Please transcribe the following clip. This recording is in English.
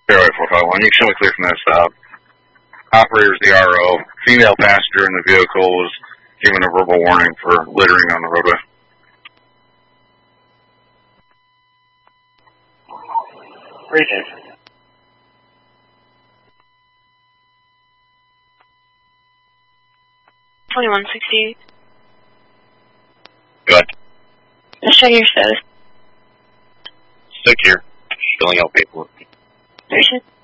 Fairway 451. You can show me clear from that stop. Operator's the RO. Female passenger in the vehicle was given a verbal warning for littering on the roadway. Region. 2168. Good. Let's check your status. Stick here. Filling out paperwork. There's it.